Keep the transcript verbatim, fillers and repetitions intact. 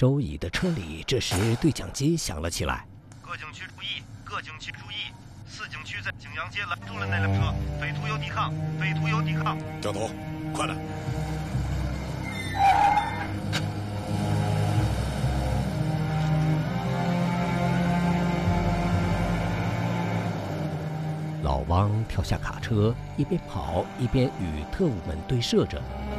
周乙的车里这时对讲机响了起来：“ 各景区注意，各景区注意，四景区在景阳街拦住了那辆车，匪徒有抵抗，匪徒有抵抗。 掉头，快点！” 老汪跳下卡车，一边跑一边与特务们对射着。